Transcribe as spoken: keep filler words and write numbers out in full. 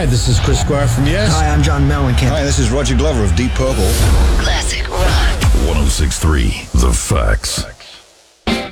Hi, this is Chris Squire from Yes. Hi, I'm John Mellencamp. Hi, this is Roger Glover of Deep Purple. Classic rock. one oh six point three The Facts.